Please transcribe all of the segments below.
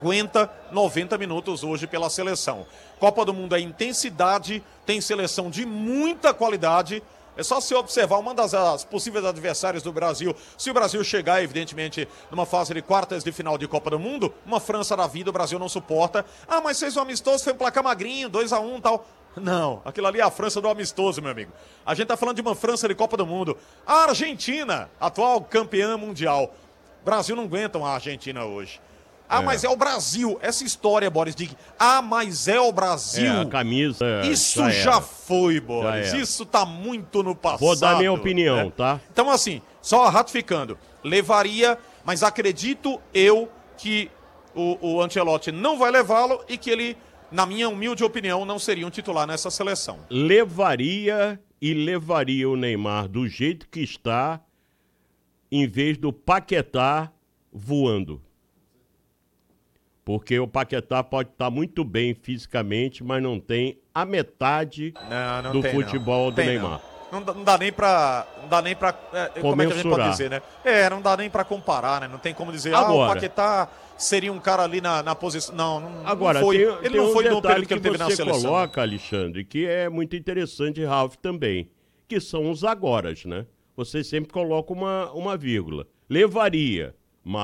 aguenta 90 minutos hoje pela seleção. Copa do Mundo é intensidade, tem seleção de muita qualidade. É só se observar uma das possíveis adversárias do Brasil. Se o Brasil chegar, evidentemente, numa fase de quartas de final de Copa do Mundo, uma França da vida, o Brasil não suporta. Ah, mas fez um amistoso, foi um placar magrinho, 2-1 e tal. Não, aquilo ali é a França do amistoso, meu amigo. A gente tá falando de uma França de Copa do Mundo. A Argentina, atual campeã mundial. O Brasil não aguenta uma Argentina hoje. Ah, mas é o Brasil. Essa história, Boris, de mas é o Brasil. A camisa. Isso já foi, Boris. Isso tá muito no passado. Vou dar minha opinião, tá? Então, assim, só ratificando, levaria, mas acredito eu que o Ancelotti não vai levá-lo e que ele, na minha humilde opinião, não seria um titular nessa seleção. Levaria o Neymar do jeito que está, em vez do Paquetá voando. Porque o Paquetá pode estar muito bem fisicamente, mas não tem a metade do futebol do Neymar. Não dá nem pra como é que a gente pode dizer, né? Não dá nem pra comparar, né? Não tem como dizer, agora, o Paquetá seria um cara ali na posição. Agora, não foi. Ele não tem foi um no período que que ele teve na seleção. você coloca, Alexandre, que é muito interessante, Ralf, também, que são os agoras, né? Você sempre coloca uma vírgula. Levaria,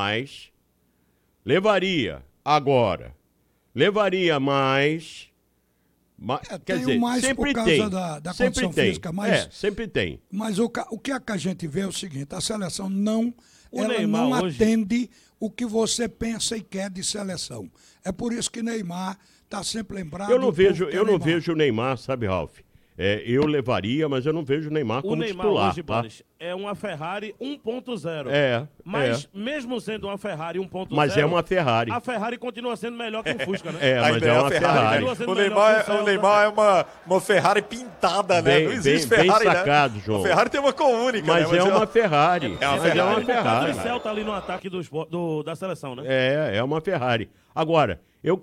agora. Levaria mais. Quer dizer, mais sempre por causa tem. da sempre condição tem. física, mas, sempre tem. Mas o que a gente vê é o seguinte, a seleção não hoje atende o que você pensa e quer de seleção. É por isso que Neymar está sempre lembrado. Eu não vejo o Neymar, sabe, Ralf? Eu levaria, mas eu não vejo o Neymar como titular. Hoje, tá? Boris, é uma Ferrari 1.0. Mas mesmo sendo uma Ferrari 1.0... Mas é uma Ferrari. A Ferrari continua sendo melhor que o Fusca, né? Mas é uma Ferrari. O Neymar é uma Ferrari pintada, né? Não existe Ferrari, bem sacado, né? João. A Ferrari tem uma cor única, mas né? É uma Ferrari. É uma Ferrari. O Celta ali no ataque da seleção, né? É uma Ferrari. Agora, eu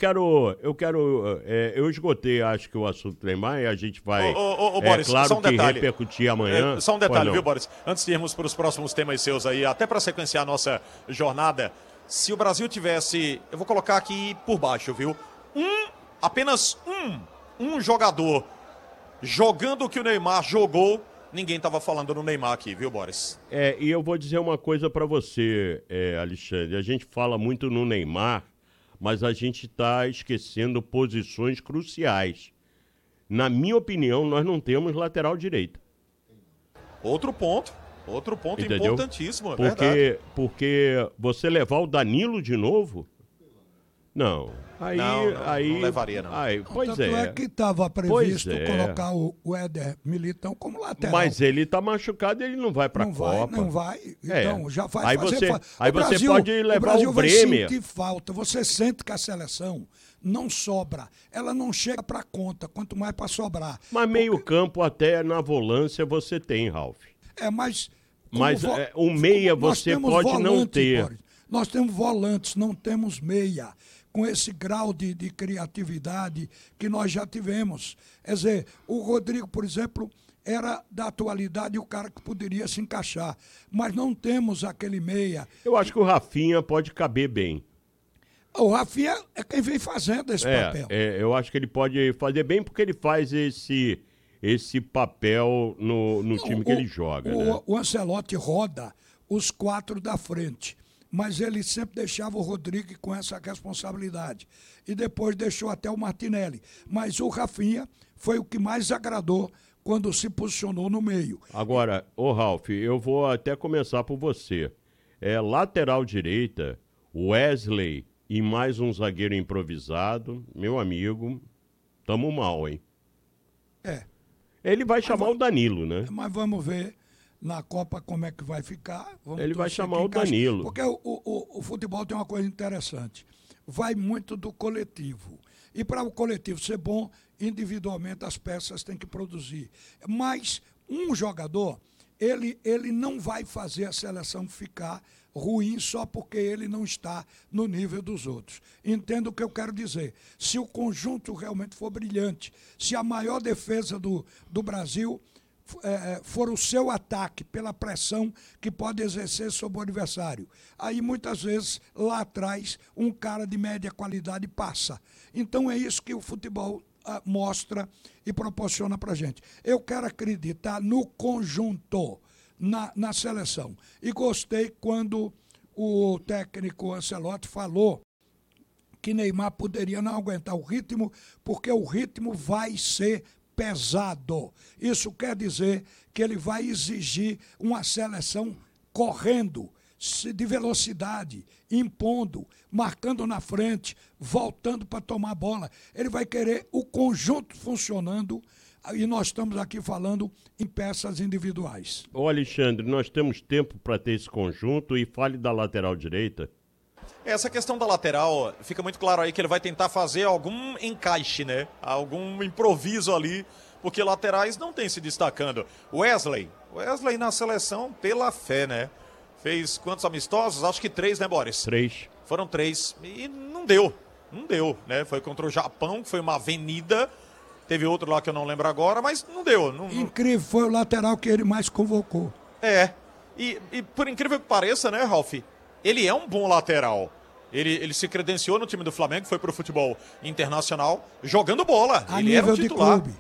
esgotei, acho que o assunto Neymar, e a gente vai, Boris, claro só um detalhe. repercutir amanhã. Só um detalhe, viu, Boris? Antes de irmos para os próximos temas seus aí, até para sequenciar a nossa jornada, se o Brasil tivesse, eu vou colocar aqui por baixo, viu? Apenas um jogador jogando o que o Neymar jogou, ninguém estava falando no Neymar aqui, viu, Boris? E eu vou dizer uma coisa para você, Alexandre. A gente fala muito no Neymar, mas a gente está esquecendo posições cruciais. Na minha opinião, nós não temos lateral direita. Outro ponto entendeu? Importantíssimo, verdade. Porque você levar o Danilo de novo, não. Não levaria, não. Pois Tanto é que estava previsto colocar o Éder Militão como lateral. Mas ele está machucado, ele não vai para a Copa. Não vai. Então, já vai aí fazer falta. Aí você pode levar o Bremer. O Brasil vai sentir falta. Você sente que a seleção não sobra. Ela não chega para conta, quanto mais para sobrar. Mas meio campo até na volância você tem, Ralf. Mas o meia você pode não ter. Boris. Nós temos volantes, não temos meia. Com esse grau de criatividade que nós já tivemos. Quer dizer, o Rodrigo, por exemplo, era da atualidade o cara que poderia se encaixar. Mas não temos aquele meia. Eu acho que o Rafinha pode caber bem. O Rafinha é quem vem fazendo esse papel. Eu acho que ele pode fazer bem porque ele faz esse papel no time que ele joga. O Ancelotti roda os 4 da frente. Mas ele sempre deixava o Rodrigo com essa responsabilidade. E depois deixou até o Martinelli. Mas o Rafinha foi o que mais agradou quando se posicionou no meio. Agora, Ralf, eu vou até começar por você. Lateral direita, Wesley e mais um zagueiro improvisado, meu amigo, tamo mal, hein? Ele vai chamar o Danilo, né? Mas vamos ver na Copa como é que vai ficar. Ele vai chamar o Danilo. Porque o futebol tem uma coisa interessante. Vai muito do coletivo. E para o coletivo ser bom, individualmente as peças têm que produzir. Mas um jogador, ele não vai fazer a seleção ficar ruim só porque ele não está no nível dos outros. Entendo o que eu quero dizer. Se o conjunto realmente for brilhante, se a maior defesa do Brasil for o seu ataque, pela pressão que pode exercer sobre o adversário. Aí, muitas vezes, lá atrás, um cara de média qualidade passa. Então, é isso que o futebol mostra e proporciona para a gente. Eu quero acreditar no conjunto, na seleção. E gostei quando o técnico Ancelotti falou que Neymar poderia não aguentar o ritmo, porque o ritmo vai ser pesado. Isso quer dizer que ele vai exigir uma seleção correndo, de velocidade, impondo, marcando na frente, voltando para tomar a bola. Ele vai querer o conjunto funcionando, e nós estamos aqui falando em peças individuais. Ô Alexandre, nós temos tempo para ter esse conjunto, e fale da lateral direita. Essa questão da lateral, fica muito claro aí que ele vai tentar fazer algum encaixe, né? Algum improviso ali, porque laterais não tem se destacando. Wesley na seleção, pela fé, né? Fez quantos amistosos? Acho que 3, né, Boris? 3. Foram 3 e não deu, né? Foi contra o Japão, que foi uma avenida. Teve outro lá que eu não lembro agora, mas não deu. Incrível, foi o lateral que ele mais convocou. E por incrível que pareça, né, Ralf? Ele é um bom lateral. Ele se credenciou no time do Flamengo, foi pro futebol internacional, jogando bola. Ele era o titular. De clube.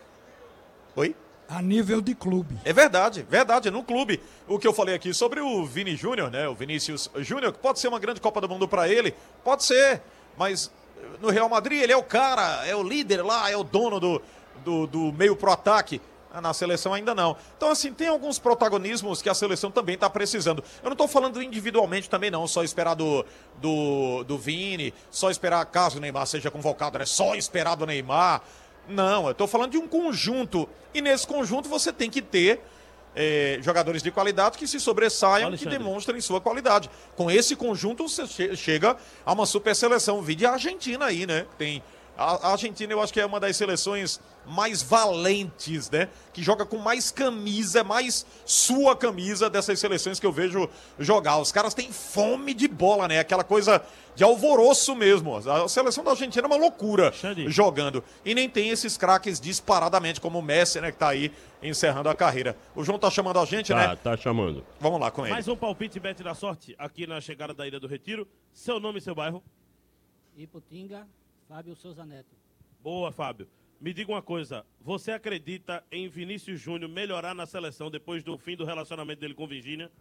Oi? A nível de clube. É verdade, no clube. O que eu falei aqui sobre o Vini Júnior, né? O Vinícius Júnior, que pode ser uma grande Copa do Mundo para ele, pode ser, mas no Real Madrid ele é o cara, é o líder lá, é o dono do meio pro ataque. Na seleção ainda não. Então, assim, tem alguns protagonismos que a seleção também está precisando. Eu não estou falando individualmente também não, só esperar do Vini, só esperar caso o Neymar seja convocado, né? Só esperar do Neymar. Não, eu estou falando de um conjunto. E nesse conjunto você tem que ter jogadores de qualidade que se sobressaiam, Alexandre, que demonstrem sua qualidade. Com esse conjunto você chega a uma super seleção. Vide a Argentina aí, né? A Argentina eu acho que é uma das seleções mais valentes, né? Que joga com mais camisa, mais sua camisa dessas seleções que eu vejo jogar. Os caras têm fome de bola, né? Aquela coisa de alvoroço mesmo. A seleção da Argentina é uma loucura jogando. E nem tem esses craques disparadamente, como o Messi, né? Que tá aí encerrando a carreira. O João tá chamando a gente, né? Tá chamando. Vamos lá com ele. Mais um palpite Bet da Sorte aqui na chegada da Ilha do Retiro. Seu nome e seu bairro? Iputinga, Fábio Souza Neto. Boa, Fábio. Me diga uma coisa, você acredita em Vinícius Júnior melhorar na seleção depois do fim do relacionamento dele com Virgínia?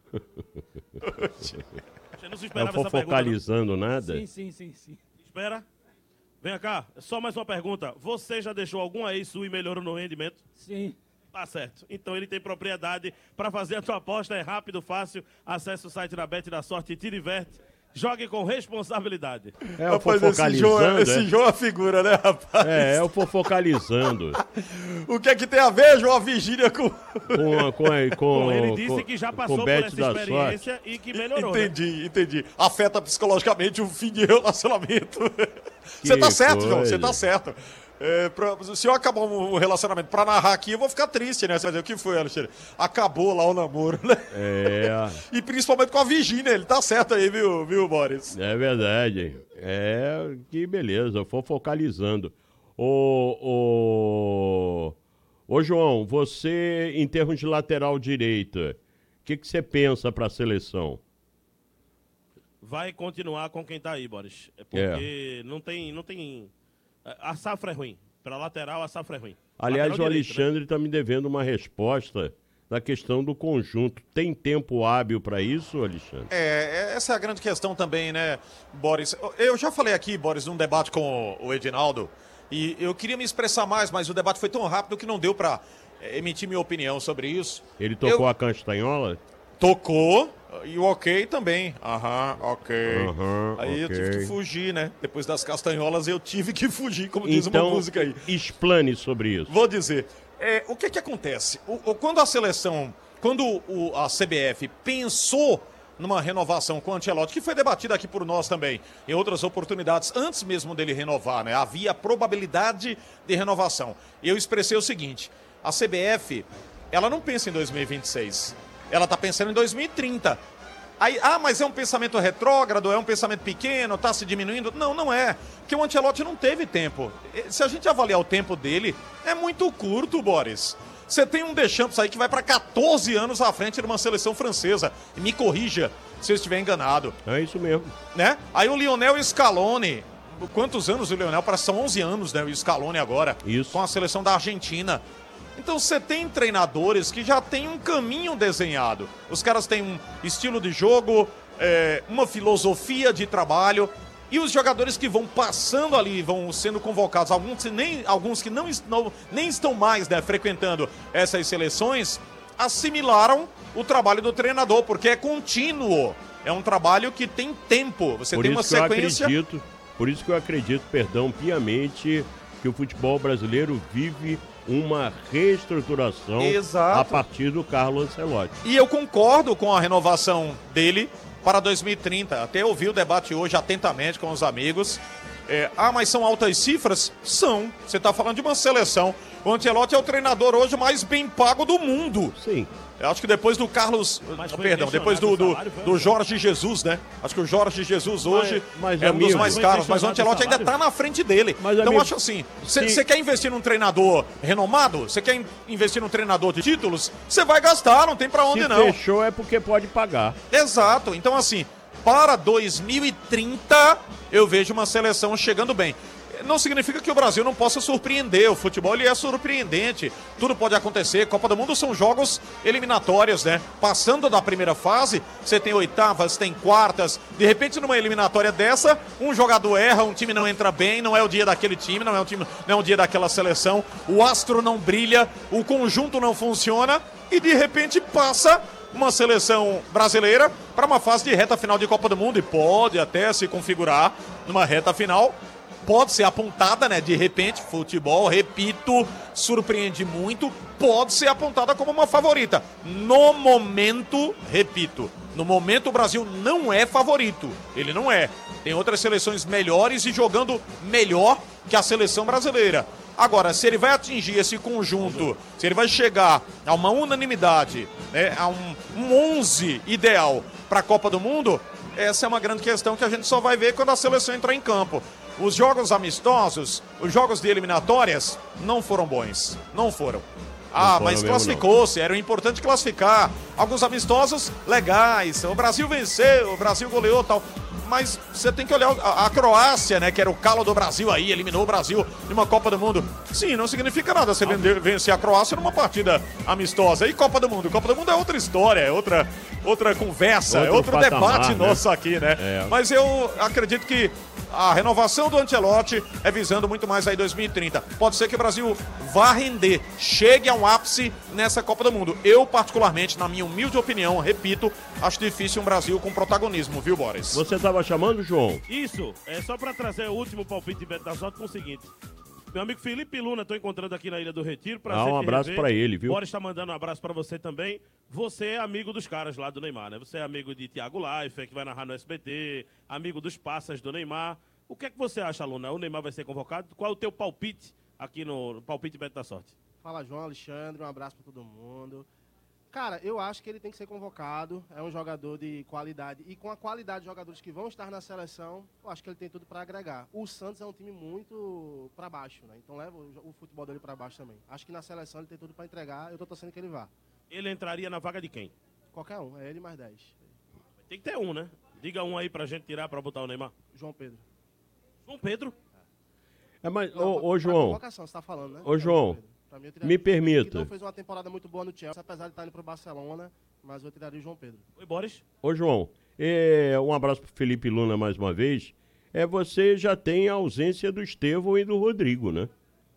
Você não se esperava essa pergunta, focalizando nada? Sim. Espera. Vem cá, só mais uma pergunta. Você já deixou alguma ex sua e melhorou no rendimento? Sim. Tá certo. Então ele tem propriedade para fazer a tua aposta. É rápido, fácil. Acesse o site da Bet da Sorte e te diverte. Jogue com responsabilidade. Eu for focalizando. Esse João é a figura, né, rapaz? Eu for focalizando. O que é que tem a ver, João, a Virgínia com ele disse que já passou por essa experiência e que melhorou. Entendi. Afeta psicologicamente o fim de relacionamento. Você tá certo, João, você tá certo. Se eu acabar um relacionamento pra narrar aqui, eu vou ficar triste, né? Você vai dizer, o que foi, Alexandre? Acabou lá o namoro, né? E principalmente com a Virgínia, ele tá certo aí, viu, Boris? É verdade. Que beleza, eu for focalizando. Ô, João, você, em termos de lateral direita, o que você pensa pra seleção? Vai continuar com quem tá aí, Boris. Porque não tem... A safra é ruim. Para lateral, a safra é ruim. Aliás, lateral o Alexandre está me devendo uma resposta da questão do conjunto. Tem tempo hábil para isso, Alexandre? Essa é a grande questão também, né, Boris? Eu já falei aqui, Boris, num debate com o Edinaldo, e eu queria me expressar mais, mas o debate foi tão rápido que não deu para emitir minha opinião sobre isso. Ele tocou a castanhola? Tocou. E o ok também. Ok. Aí eu tive que fugir, né? Depois das castanholas eu tive que fugir, como diz uma música aí. Explane sobre isso. Vou dizer. O que acontece? Quando a seleção, quando a CBF pensou numa renovação com o Ancelotti, que foi debatida aqui por nós também, em outras oportunidades, antes mesmo dele renovar, né? Havia probabilidade de renovação. Eu expressei o seguinte, a CBF, ela não pensa em 2026. Ela está pensando em 2030. Aí, mas é um pensamento retrógrado, é um pensamento pequeno, está se diminuindo? Não, não é. Porque o Ancelotti não teve tempo. Se a gente avaliar o tempo dele, é muito curto, Boris. Você tem um Deschamps aí que vai para 14 anos à frente de uma seleção francesa. E me corrija se eu estiver enganado. É isso mesmo. Né? Aí o Lionel Scaloni. Quantos anos o Lionel? Parece que são 11 anos, né? O Scaloni agora. Isso. Com a seleção da Argentina. Então você tem treinadores que já têm um caminho desenhado. Os caras têm um estilo de jogo, uma filosofia de trabalho. E os jogadores que vão passando ali, vão sendo convocados, alguns que nem estão mais, né, frequentando essas seleções, assimilaram o trabalho do treinador, porque é contínuo. É um trabalho que tem tempo. Você tem uma sequência. Por isso que eu acredito, piamente, que o futebol brasileiro vive uma reestruturação a partir do Carlo Ancelotti. E eu concordo com a renovação dele para 2030. Até ouvi o debate hoje atentamente com os amigos. Mas são altas cifras? São. Você está falando de uma seleção. O Ancelotti é o treinador hoje mais bem pago do mundo. Sim. Eu acho que depois do Carlos... Perdão, depois do Jorge Jesus, né? Acho que o Jorge Jesus hoje é um dos mais caros, mas o Ancelotti ainda está na frente dele. Então eu acho assim, você quer investir num treinador renomado? Você quer investir num treinador de títulos? Você vai gastar, não tem pra onde não. Se fechou é porque pode pagar. Exato. Então assim, para 2030 eu vejo uma seleção chegando bem. Não significa que o Brasil não possa surpreender. O futebol ele é surpreendente. Tudo pode acontecer. Copa do Mundo são jogos eliminatórios, né? Passando da primeira fase, você tem oitavas, tem quartas. De repente, numa eliminatória dessa, um jogador erra, um time não entra bem, não é o dia daquele time, não é o dia daquela seleção. O astro não brilha, o conjunto não funciona e de repente passa uma seleção brasileira para uma fase de reta final de Copa do Mundo e pode até se configurar numa reta final. Pode ser apontada, né? De repente, futebol, repito, surpreende muito. Pode ser apontada como uma favorita. No momento, repito, no momento o Brasil não é favorito. Ele não é. Tem outras seleções melhores e jogando melhor que a seleção brasileira. Agora, se ele vai atingir esse conjunto, se ele vai chegar a uma unanimidade, né, a um 11 ideal para a Copa do Mundo, essa é uma grande questão que a gente só vai ver quando a seleção entrar em campo. Os jogos amistosos, os jogos de eliminatórias, não foram bons. Não foram. Mas classificou-se, era importante classificar. Alguns amistosos legais. O Brasil venceu, o Brasil goleou e tal. Mas você tem que olhar a Croácia, né? Que era o calo do Brasil aí, eliminou o Brasil numa Copa do Mundo. Sim, não significa nada você vencer a Croácia numa partida amistosa. E Copa do Mundo? Copa do Mundo é outra história, é outra conversa, é outro patamar, debate nosso aqui, né? Mas eu acredito que a renovação do Ancelotti é visando muito mais aí 2030. Pode ser que o Brasil vá render, chegue a um ápice nessa Copa do Mundo. Eu, particularmente, na minha humilde opinião, repito, acho difícil um Brasil com protagonismo, viu, Boris? Você estava chamando, João? Isso, é só para trazer o último palpite de Beto da Sorte com o seguinte. Meu amigo Felipe Luna, estou encontrando aqui na Ilha do Retiro. Um abraço para ele, viu? Boris está mandando um abraço para você também. Você é amigo dos caras lá do Neymar, né? Você é amigo de Thiago Leifert, que vai narrar no SBT, amigo dos passas do Neymar. O que é que você acha, Luna? O Neymar vai ser convocado? Qual é o teu palpite aqui no Palpite Beto da Sorte? Fala, João Alexandre, um abraço para todo mundo. Cara, eu acho que ele tem que ser convocado, é um jogador de qualidade. E com a qualidade de jogadores que vão estar na seleção, eu acho que ele tem tudo para agregar. O Santos é um time muito para baixo, né? Então leva o futebol dele para baixo também. Acho que na seleção ele tem tudo para entregar, eu tô torcendo que ele vá. Ele entraria na vaga de quem? Qualquer um, é ele mais 10. Tem que ter um, né? Diga um aí pra gente tirar para botar o Neymar. João Pedro. João Pedro? Mas, ô João. Convocação, você tá falando, né? Ô, João. Me permita. Então fez uma temporada muito boa no Chelsea, apesar de estar indo pro Barcelona, mas eu tiraria o João Pedro. Oi, Boris. Ô, João, um abraço pro Felipe Luna mais uma vez. Você já tem a ausência do Estevão e do Rodrigo, né?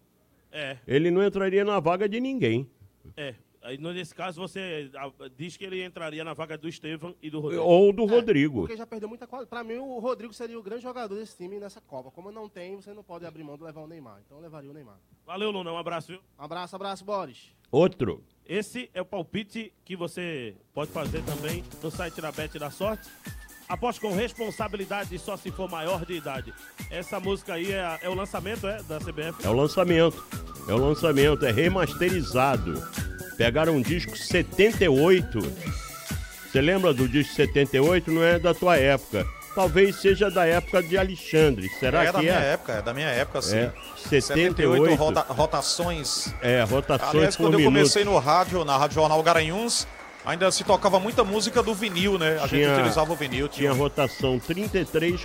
Ele não entraria na vaga de ninguém. Aí, nesse caso, você diz que ele entraria na vaga do Estevão e do Rodrigo. Ou do Rodrigo. Porque já perdeu muita qualidade. Pra mim, o Rodrigo seria o grande jogador desse time nessa Copa. Como não tem, você não pode abrir mão de levar o Neymar. Então, eu levaria o Neymar. Valeu, Luna. Um abraço, viu? Abraço, Boris. Outro. Esse é o palpite que você pode fazer também no site da Bet da Sorte. Aposte com responsabilidade só se for maior de idade. Essa música aí é o lançamento, da CBF? É o lançamento, é remasterizado. Pegaram um disco 78. Você lembra do disco 78? Não é da tua época. talvez seja da época de Alexandre. Será da que minha época, é da minha época, sim. É, 78. Rotações. Rotações Aliás, por quando eu minuto. comecei no rádio, na Rádio Jornal Garanhuns, ainda se tocava muita música do vinil, né? A gente utilizava o vinil. Tinha rotação 33,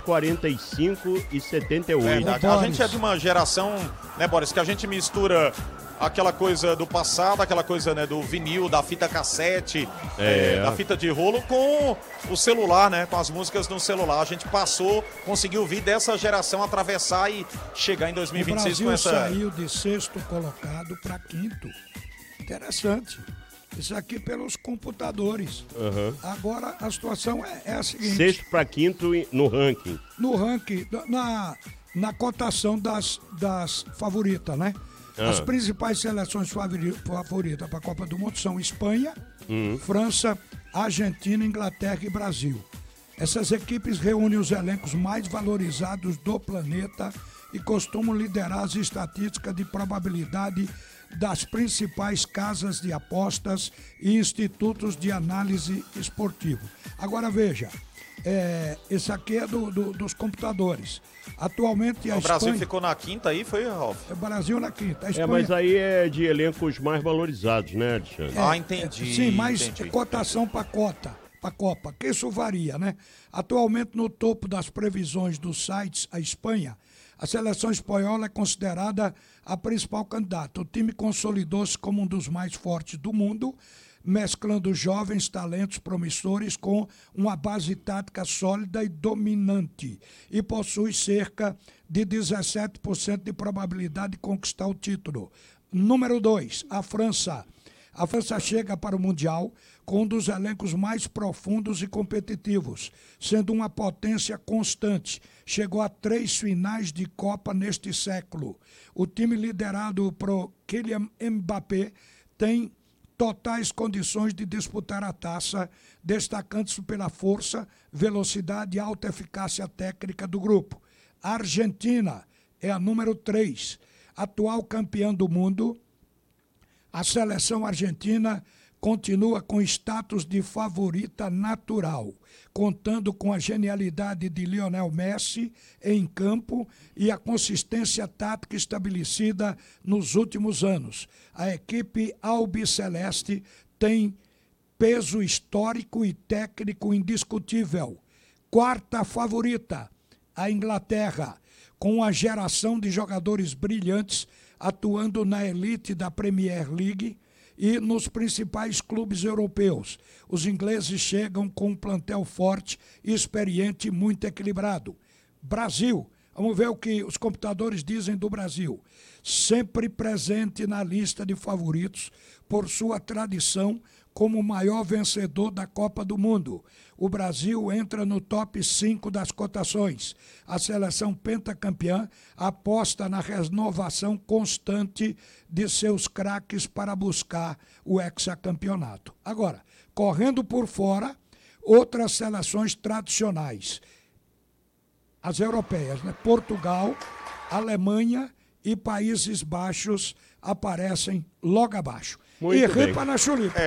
45 e 78. Verdade. A gente é de uma geração, né, Boris, que a gente mistura aquela coisa do passado, aquela coisa, né, do vinil, da fita cassete, da fita de rolo com o celular, né, com as músicas no celular. A gente conseguiu vir dessa geração atravessar e chegar em 2026 com essa... O Brasil saiu de sexto colocado para quinto. Interessante. Isso aqui pelos computadores. Agora a situação é a seguinte. Sexto para quinto no ranking. No ranking, na cotação das favoritas, né? As principais seleções favoritas para a Copa do Mundo são Espanha, França, Argentina, Inglaterra e Brasil. Essas equipes reúnem os elencos mais valorizados do planeta e costumam liderar as estatísticas de probabilidade das principais casas de apostas e institutos de análise esportivo. Agora veja, esse aqui é dos computadores. Atualmente o Brasil ficou na quinta aí, foi, Ralf? O Brasil na quinta. A Espanha... mas aí é de elencos mais valorizados, né, Alexandre? Entendi. Sim, mas cotação para Copa, que isso varia, né? Atualmente no topo das previsões dos sites, a Espanha, a seleção espanhola é considerada a principal candidata. O time consolidou-se como um dos mais fortes do mundo, mesclando jovens talentos promissores com uma base tática sólida e dominante, e possui cerca de 17% de probabilidade de conquistar o título. Número 2, a França. A França chega para o Mundial com um dos elencos mais profundos e competitivos, sendo uma potência constante. Chegou a 3 finais de Copa neste século. O time liderado por Kylian Mbappé tem totais condições de disputar a taça, destacando-se pela força, velocidade e alta eficácia técnica do grupo. A Argentina é a número 3, atual campeã do mundo. A seleção argentina continua com status de favorita natural, contando com a genialidade de Lionel Messi em campo e a consistência tática estabelecida nos últimos anos. A equipe albiceleste tem peso histórico e técnico indiscutível. Quarta favorita, a Inglaterra, com uma geração de jogadores brilhantes atuando na elite da Premier League e nos principais clubes europeus. Os ingleses chegam com um plantel forte, experiente e muito equilibrado. Brasil, vamos ver o que os computadores dizem do Brasil. Sempre presente na lista de favoritos por sua tradição como o maior vencedor da Copa do Mundo. O Brasil entra no top 5 das cotações. A seleção pentacampeã aposta na renovação constante de seus craques para buscar o hexacampeonato. Agora, correndo por fora, outras seleções tradicionais. As europeias, né? Portugal, Alemanha e Países Baixos aparecem logo abaixo. Muito e bem. ripa na chulipa.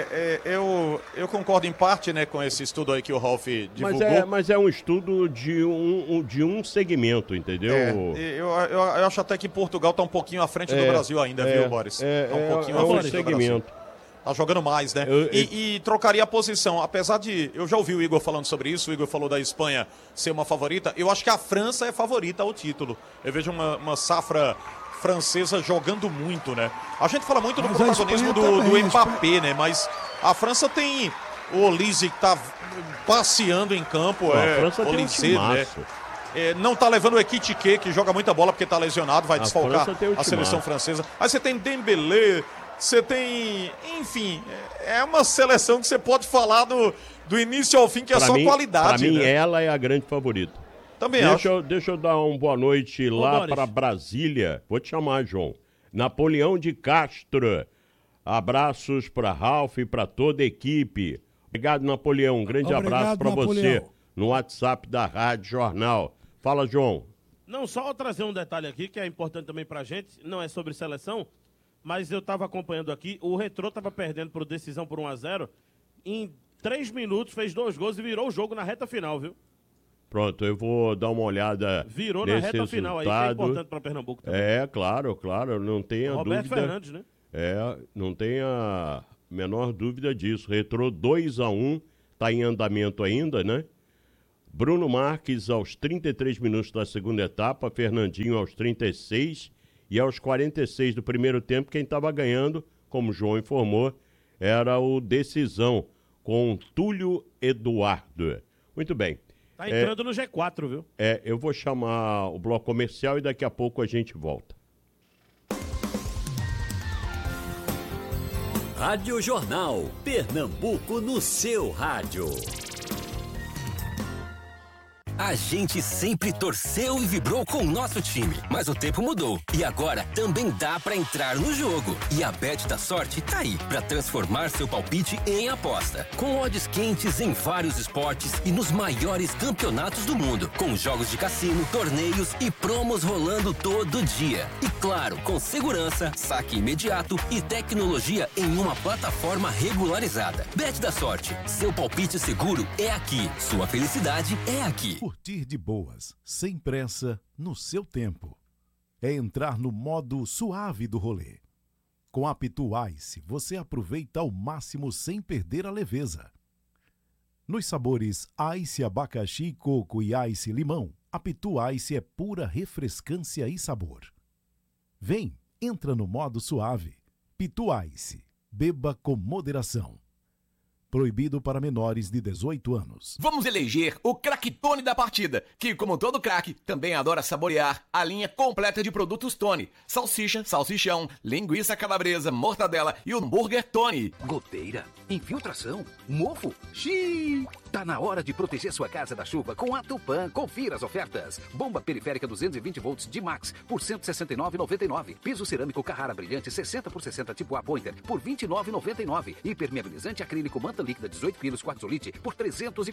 Eu concordo em parte, né, com esse estudo aí que o Ralf divulgou. Mas é um estudo de um segmento, entendeu? Eu acho até que Portugal está um pouquinho à frente do Brasil ainda, viu, Boris? Um pouquinho à frente do segmento. Brasil. Tá jogando mais, né? E trocaria a posição. Apesar de... Eu já ouvi o Igor falando sobre isso. O Igor falou da Espanha ser uma favorita. Eu acho que a França é favorita ao título. Eu vejo uma safra francesa jogando muito, né? A gente fala muito do protagonismo do Mbappé, né? Mas a França tem o Olise que tá passeando em campo. A França tem um Olise, né? timaço. Não tá levando o Ekitike, que joga muita bola porque tá lesionado, vai desfalcar França a seleção francesa. Aí você tem Dembélé, você tem... Enfim, é uma seleção que você pode falar do início ao fim, que é só qualidade. Pra mim, né? ela é a grande favorita. Também acho. Deixa eu dar uma boa noite lá para Brasília. Vou te chamar, João. Napoleão de Castro. Abraços para Ralf e para toda a equipe. Obrigado, Napoleão. Um grande abraço para você no WhatsApp da Rádio Jornal. Fala, João. Não, só trazer um detalhe aqui que é importante também pra gente. Não é sobre seleção, mas eu estava acompanhando aqui. O Retrô estava perdendo por decisão por 1-0. Em 3 minutos fez 2 gols e virou o jogo na reta final, viu? Pronto, eu vou dar uma olhada Virou na nesse reta resultado. final aí, que é importante para Pernambuco também. Claro, não tenha Roberto dúvida. Fernandes, né? Não tenha a menor dúvida disso. Retrô 2-1, tá em andamento ainda, né? Bruno Marques aos 33 minutos da segunda etapa, Fernandinho aos 36 e aos 46 do primeiro tempo, quem estava ganhando, como o João informou, era o Decisão, com Túlio Eduardo. Muito bem. Tá entrando no G4, viu? Eu vou chamar o bloco comercial e daqui a pouco a gente volta. Rádio Jornal, Pernambuco no seu rádio. A gente sempre torceu e vibrou com o nosso time, mas o tempo mudou e agora também dá pra entrar no jogo. E a Bet da Sorte tá aí pra transformar seu palpite em aposta. Com odds quentes em vários esportes e nos maiores campeonatos do mundo, com jogos de cassino, torneios e promos rolando todo dia. E claro, com segurança, saque imediato e tecnologia em uma plataforma regularizada. Bet da Sorte, seu palpite seguro é aqui, sua felicidade é aqui. Curtir de boas, sem pressa, no seu tempo. É entrar no modo suave do rolê. Com a Pitu Ice, você aproveita ao máximo sem perder a leveza. Nos sabores Ice abacaxi, coco e Ice limão, a Pitu Ice é pura refrescância e sabor. Vem, entra no modo suave. Pitu Ice, beba com moderação. Proibido para menores de 18 anos. Vamos eleger o craque-tone da partida, que, como todo craque, também adora saborear a linha completa de produtos Tony. Salsicha, salsichão, linguiça calabresa, mortadela e o hambúrguer Tony. Goteira, infiltração, mofo, xiii. Tá na hora de proteger sua casa da chuva com a Tupã. Confira as ofertas. Bomba periférica 220 volts de Max por R$ 169,99. Piso cerâmico Carrara brilhante 60 por 60 tipo A Pointer por R$ 29,99. Impermeabilizante acrílico manta líquida 18 kg quartzolite por R$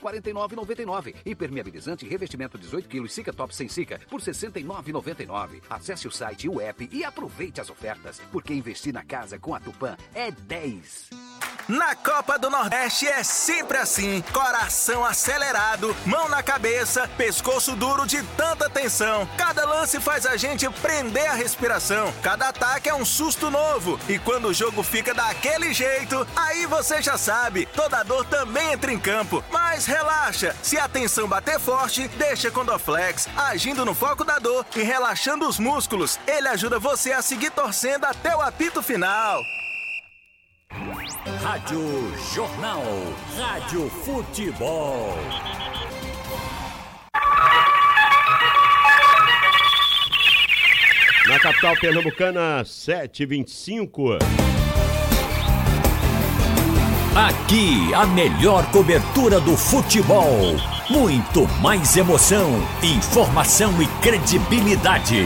349,99. Impermeabilizante revestimento 18 kg Sica Top sem Sica por R$ 69,99. Acesse o site e o app e aproveite as ofertas, porque investir na casa com a Tupã é 10. Na Copa do Nordeste é sempre assim, coração acelerado, mão na cabeça, pescoço duro de tanta tensão. Cada lance faz a gente prender a respiração, cada ataque é um susto novo. E quando o jogo fica daquele jeito, aí você já sabe, toda dor também entra em campo. Mas relaxa, se a tensão bater forte, deixa com Dorflex, agindo no foco da dor e relaxando os músculos. Ele ajuda você a seguir torcendo até o apito final. Rádio Jornal, Rádio Futebol. Na capital pernambucana, 7h25. Aqui, a melhor cobertura do futebol. Muito mais emoção, informação e credibilidade.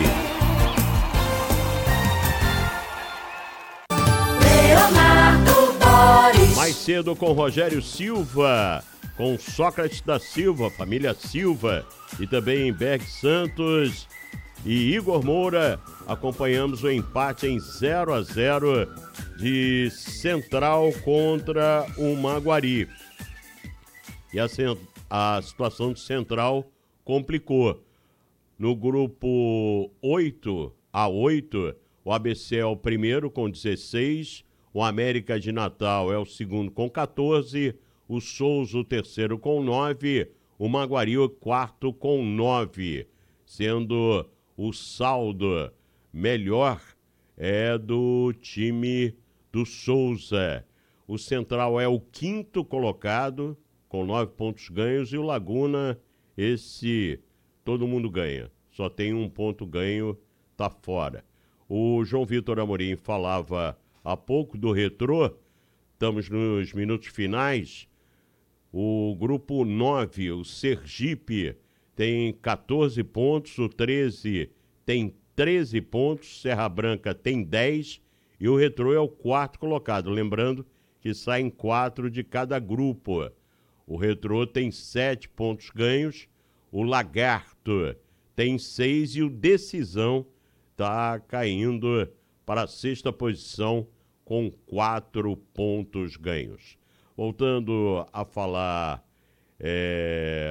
Mais cedo com Rogério Silva, com Sócrates da Silva, família Silva, e também Berg Santos e Igor Moura, acompanhamos o empate em 0-0 de Central contra o Maguari. E a situação de Central complicou. No grupo 8A8, o ABC é o primeiro com 16, o América de Natal é o segundo com 14, o Souza o terceiro com 9, o Maguari o quarto com 9, sendo o saldo melhor é do time do Souza. O Central é o quinto colocado com 9 pontos ganhos e o Laguna, esse todo mundo ganha, só tem um ponto ganho, tá fora. O João Vitor Amorim falava há pouco do Retrô, estamos nos minutos finais. O grupo 9, o Sergipe, tem 14 pontos, o 13 tem 13 pontos, Serra Branca tem 10 e o Retrô é o quarto colocado. Lembrando que saem 4 de cada grupo. O Retrô tem 7 pontos ganhos, o Lagarto tem 6 e o Decisão está caindo para a sexta posição com 4 pontos ganhos. Voltando a falar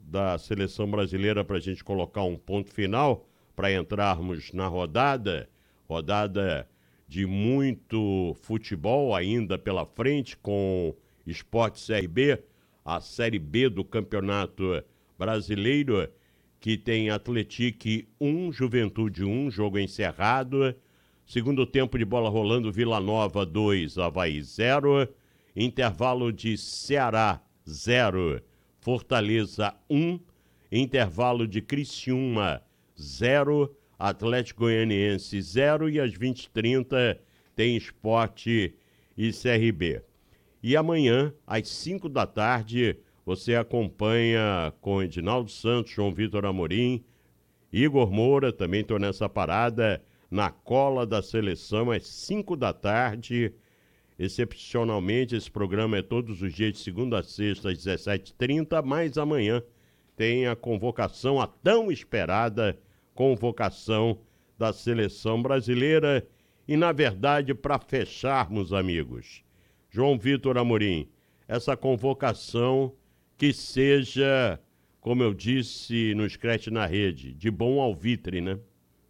da seleção brasileira para a gente colocar um ponto final, para entrarmos na rodada de muito futebol ainda pela frente, com Sport CRB, a Série B do Campeonato Brasileiro, que tem Atlético 1, Juventude 1, jogo encerrado. Segundo tempo de bola rolando, Vila Nova 2, Avaí 0. Intervalo de Ceará 0, Fortaleza 1. Intervalo de Criciúma 0, Atlético Goianiense 0. E às 20h30 tem Sport e CRB. E amanhã, às 5 da tarde, você acompanha com Edinaldo Santos, João Vitor Amorim, Igor Moura, também estou nessa parada, na cola da seleção, às 5 da tarde. Excepcionalmente, esse programa é todos os dias de segunda a sexta, às 17h30, mas amanhã tem a convocação, a tão esperada convocação da seleção brasileira. E, na verdade, para fecharmos, amigos, João Vitor Amorim, essa convocação que seja, como eu disse no Scratch na Rede, de bom alvitre, né?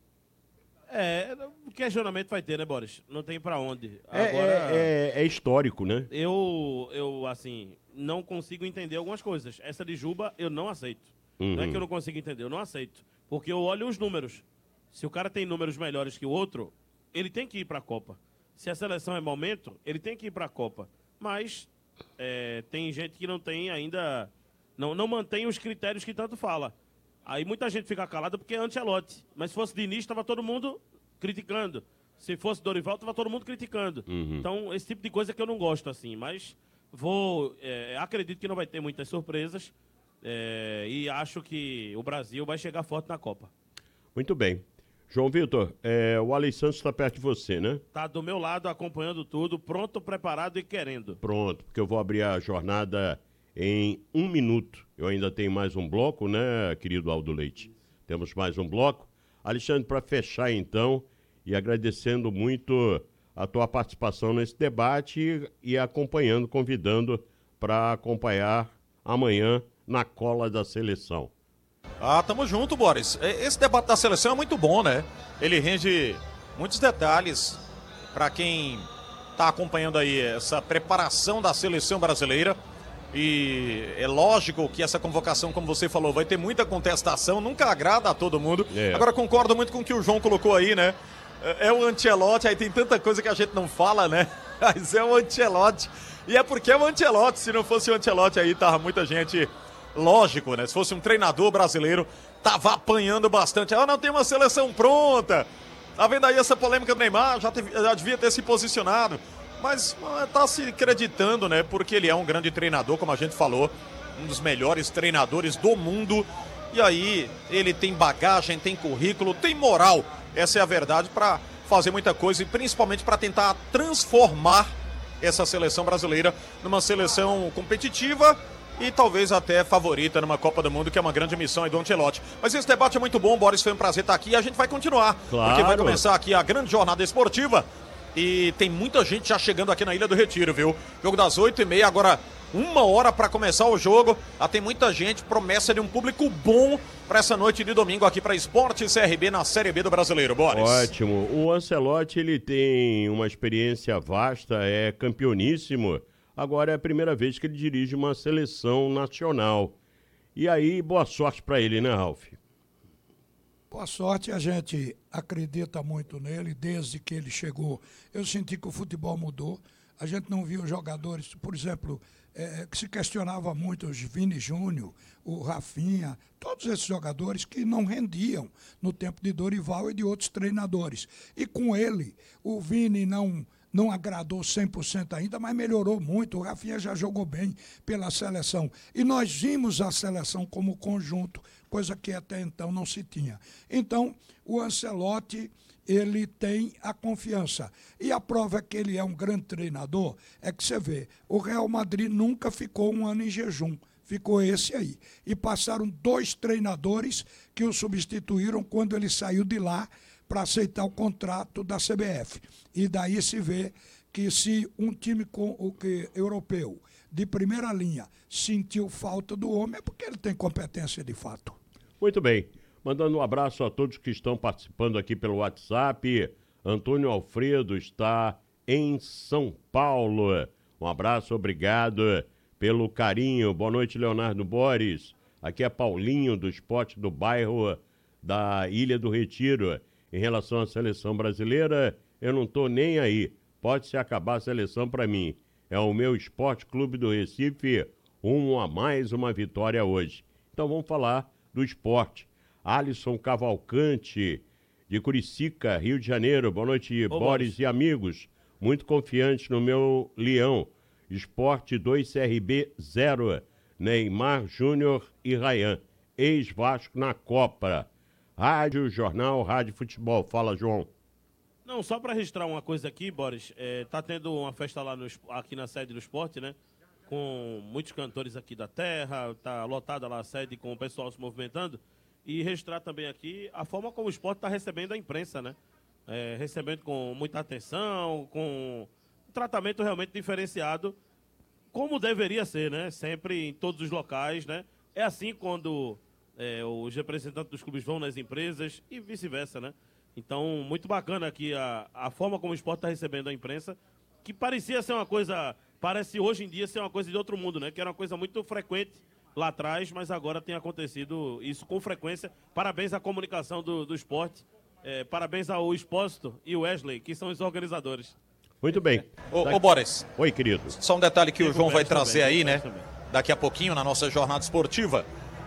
O questionamento vai ter, né, Boris? Não tem pra onde. Agora, é histórico, né? Eu, assim, não consigo entender algumas coisas. Essa de Juba, eu não aceito. Não é que eu não consigo entender, eu não aceito. Porque eu olho os números. Se o cara tem números melhores que o outro, ele tem que ir pra Copa. Se a seleção é momento, ele tem que ir pra Copa. Mas tem gente que não tem ainda... Não mantém os critérios que tanto fala. Aí muita gente fica calada porque é Ancelotti. Mas se fosse Diniz, estava todo mundo criticando. Se fosse Dorival, estava todo mundo criticando. Então, esse tipo de coisa que eu não gosto, assim. Mas acredito que não vai ter muitas surpresas. E acho que o Brasil vai chegar forte na Copa. Muito bem. João Vitor, o Alex Santos está perto de você, né? Está do meu lado, acompanhando tudo, pronto, preparado e querendo. Pronto, porque eu vou abrir a jornada em 1 minuto. Eu ainda tenho mais um bloco, né, querido Aldo Leite? Temos mais um bloco. Alexandre, para fechar então, e agradecendo muito a tua participação nesse debate e acompanhando, convidando para acompanhar amanhã na cola da seleção. Tamo junto, Boris. Esse debate da seleção é muito bom, né? Ele rende muitos detalhes para quem tá acompanhando aí essa preparação da seleção brasileira. E é lógico que essa convocação, como você falou, vai ter muita contestação, nunca agrada a todo mundo. Agora, concordo muito com o que o João colocou aí, né? É o Ancelotti, aí tem tanta coisa que a gente não fala, né? Mas é o Ancelotti. E é porque é o Ancelotti. Se não fosse o Ancelotti aí, tava muita gente... Lógico, né? Se fosse um treinador brasileiro, tava apanhando bastante. Não tem uma seleção pronta. Tá vendo aí essa polêmica do Neymar? Já devia ter se posicionado. Mas tá se acreditando, né? Porque ele é um grande treinador, como a gente falou. Um dos melhores treinadores do mundo. E aí, ele tem bagagem, tem currículo, tem moral. Essa é a verdade para fazer muita coisa. E principalmente para tentar transformar essa seleção brasileira numa seleção competitiva e talvez até favorita numa Copa do Mundo, que é uma grande missão aí do Ancelotti. Mas esse debate é muito bom, Boris, foi um prazer estar aqui e a gente vai continuar. Claro. Porque vai começar aqui a grande jornada esportiva e tem muita gente já chegando aqui na Ilha do Retiro, viu? Jogo das 8h30, agora 1 hora para começar o jogo. Tem muita gente, promessa de um público bom para essa noite de domingo aqui para Sport CRB na Série B do Brasileiro, Boris. Ótimo. O Ancelotti, ele tem uma experiência vasta, é campeoníssimo. Agora é a primeira vez que ele dirige uma seleção nacional. E aí, boa sorte para ele, né, Ralf? Boa sorte, a gente acredita muito nele desde que ele chegou. Eu senti que o futebol mudou. A gente não viu jogadores, por exemplo, que se questionava muito, o Vini Júnior, o Rafinha, todos esses jogadores que não rendiam no tempo de Dorival e de outros treinadores. E com ele, o Vini não agradou 100% ainda, mas melhorou muito. O Rafinha já jogou bem pela seleção. E nós vimos a seleção como conjunto, coisa que até então não se tinha. Então, o Ancelotti, ele tem a confiança. E a prova que ele é um grande treinador é que você vê, o Real Madrid nunca ficou 1 ano em jejum. Ficou esse aí. E passaram 2 treinadores que o substituíram quando ele saiu de lá para aceitar o contrato da CBF. E daí se vê que se um time europeu de primeira linha sentiu falta do homem, é porque ele tem competência de fato. Muito bem. Mandando um abraço a todos que estão participando aqui pelo WhatsApp. Antônio Alfredo está em São Paulo. Um abraço, obrigado pelo carinho. Boa noite, Leonardo Boris. Aqui é Paulinho, do Esporte do Bairro da Ilha do Retiro. Em relação à seleção brasileira, eu não estou nem aí. Pode se acabar a seleção para mim. É o meu Esporte Clube do Recife, 1-1, uma vitória hoje. Então vamos falar do esporte. Alisson Cavalcante, de Curicica, Rio de Janeiro. Boa noite, Boris e amigos. Muito confiante no meu Leão. Esporte 2, CRB 0. Neymar, Júnior e Rayan. Ex-Vasco na Copa. Rádio, Jornal, Rádio Futebol. Fala, João. Não, só para registrar uma coisa aqui, Boris. Tá tendo uma festa lá aqui na sede do esporte, né? Com muitos cantores aqui da terra. Tá lotada lá a sede com o pessoal se movimentando. E registrar também aqui a forma como o esporte está recebendo a imprensa, né? Recebendo com muita atenção, com um tratamento realmente diferenciado, como deveria ser, né? Sempre em todos os locais, né? É assim quando os representantes dos clubes vão nas empresas e vice-versa, né? Então, muito bacana aqui a forma como o esporte está recebendo a imprensa, que parecia ser uma coisa, parece hoje em dia ser uma coisa de outro mundo, né? Que era uma coisa muito frequente lá atrás, mas agora tem acontecido isso com frequência. Parabéns à comunicação do esporte, parabéns ao Expósito e o Wesley, que são os organizadores. Muito bem. Ô Boris. Oi, querido. Só um detalhe que o João vai trazer também, aí, né? Daqui a pouquinho, na nossa jornada esportiva.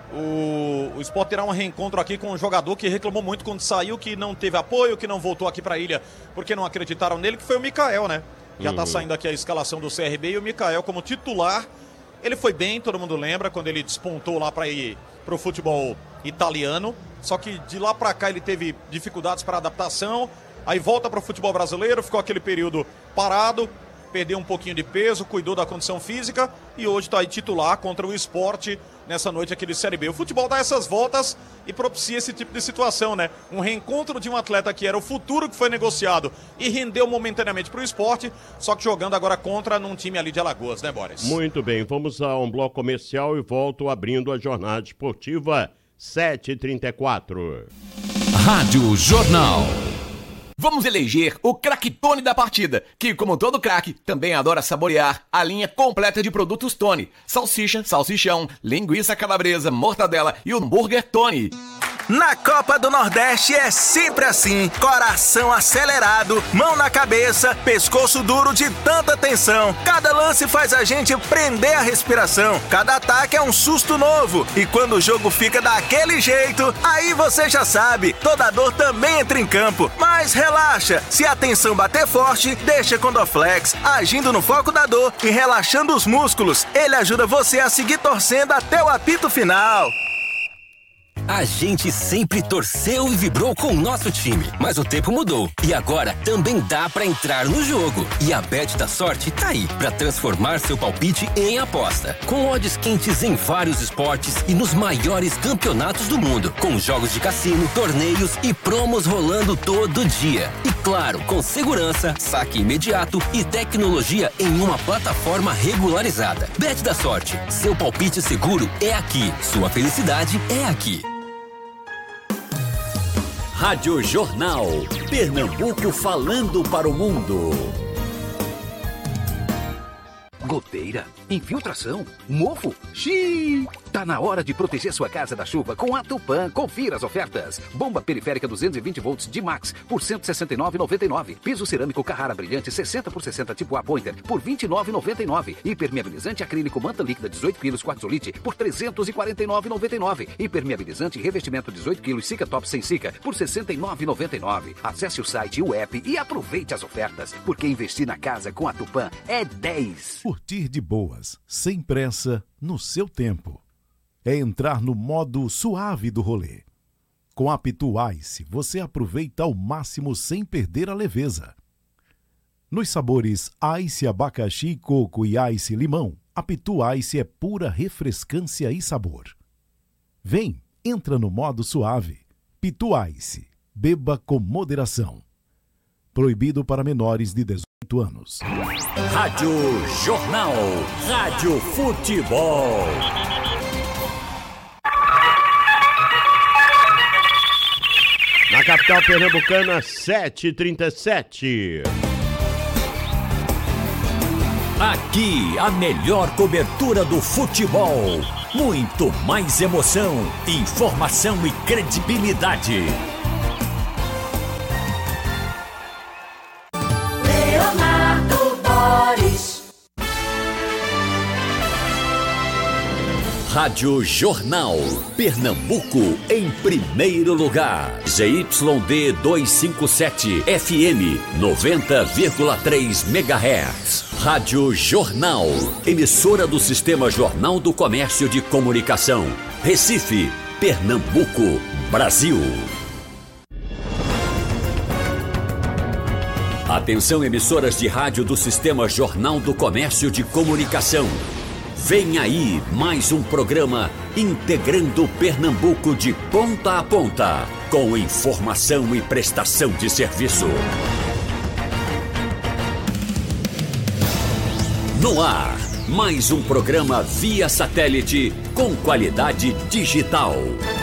O Sport terá um reencontro aqui com um jogador que reclamou muito quando saiu, que não teve apoio, que não voltou aqui para a ilha porque não acreditaram nele, que foi o Mikael, né? Já tá saindo aqui a escalação do CRB e o Mikael como titular. Ele foi bem, todo mundo lembra, quando ele despontou lá para ir pro futebol italiano. Só que de lá para cá ele teve dificuldades para adaptação. Aí volta para o futebol brasileiro, ficou aquele período parado, perdeu um pouquinho de peso, cuidou da condição física e hoje está aí titular contra o Sport nessa noite aqui de Série B. O futebol dá essas voltas e propicia esse tipo de situação, né? Um reencontro de um atleta que era o futuro, que foi negociado e rendeu momentaneamente para o Sport, só que jogando agora contra num time ali de Alagoas, né, Boris? Muito bem, vamos a um bloco comercial e volto abrindo a jornada esportiva 7h34. Rádio Jornal. Vamos eleger o craque Tony da partida, que, como todo craque, também adora saborear a linha completa de produtos Tony. Salsicha, salsichão, linguiça calabresa, mortadela e hambúrguer Tony. Na Copa do Nordeste é sempre assim, coração acelerado, mão na cabeça, pescoço duro de tanta tensão. Cada lance faz a gente prender a respiração, cada ataque é um susto novo. E quando o jogo fica daquele jeito, aí você já sabe, toda dor também entra em campo. Mas relaxa, se a tensão bater forte, deixa com Dorflex, agindo no foco da dor e relaxando os músculos. Ele ajuda você a seguir torcendo até o apito final. A gente sempre torceu e vibrou com o nosso time, mas o tempo mudou e agora também dá pra entrar no jogo. E a Bet da Sorte tá aí pra transformar seu palpite em aposta. Com odds quentes em vários esportes e nos maiores campeonatos do mundo, com jogos de cassino, torneios e promos rolando todo dia. E claro, com segurança, saque imediato e tecnologia em uma plataforma regularizada. Bet da Sorte, seu palpite seguro é aqui, sua felicidade é aqui. Rádio Jornal. Pernambuco falando para o mundo. Goteira, infiltração, mofo, xiii. Tá na hora de proteger sua casa da chuva com a Tupã. Confira as ofertas. Bomba periférica 220 volts de Max por R$ 169,99. Piso cerâmico Carrara brilhante 60 por 60 tipo A Pointer por R$ 29,99. Impermeabilizante acrílico manta líquida 18 kg quartzolite por R$ 349,99. Impermeabilizante revestimento 18 kg Cica Top sem Cica por R$ 69,99. Acesse o site e o app e aproveite as ofertas, porque investir na casa com a Tupã é 10. Curtir de boas, sem pressa, no seu tempo. É entrar no modo suave do rolê. Com a Pitu Ice, você aproveita ao máximo sem perder a leveza. Nos sabores Ice abacaxi, coco e Ice limão, a Pitu Ice é pura refrescância e sabor. Vem, entra no modo suave. Pitu Ice, beba com moderação. Proibido para menores de 18 18 anos. Rádio Jornal. Rádio Futebol. Na capital pernambucana, 7h37. Aqui, a melhor cobertura do futebol. Muito mais emoção, informação e credibilidade. Leonardo Boris. Rádio Jornal. Pernambuco em primeiro lugar. ZYD 257 FM 90,3 MHz. Rádio Jornal. Emissora do Sistema Jornal do Comércio de Comunicação. Recife, Pernambuco, Brasil. Atenção, emissoras de rádio do Sistema Jornal do Comércio de Comunicação. Vem aí mais um programa integrando Pernambuco de ponta a ponta, com informação e prestação de serviço. No ar, mais um programa via satélite com qualidade digital.